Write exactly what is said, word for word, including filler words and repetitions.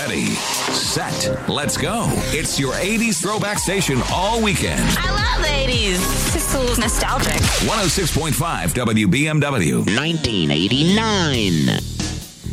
Ready, set, let's go. It's your eighties throwback station all weekend. I love the eighties. It's so nostalgic. one oh six point five W B M W. nineteen eighty-nine.